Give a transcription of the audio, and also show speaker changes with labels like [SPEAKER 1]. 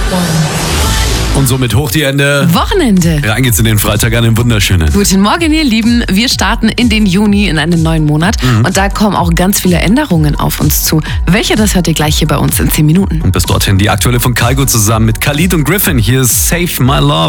[SPEAKER 1] Und somit hoch die Hände.
[SPEAKER 2] Wochenende.
[SPEAKER 1] Rein geht's in den Freitag, einen wunderschönen.
[SPEAKER 2] Guten Morgen, ihr Lieben. Wir starten in den Juni, in einen neuen Monat. Und da kommen auch ganz viele Änderungen auf uns zu. Welche, das hört ihr gleich hier bei uns in 10 Minuten.
[SPEAKER 1] Und bis dorthin die aktuelle von Kygo zusammen mit Khalid und Griffin. Hier ist Save My Love.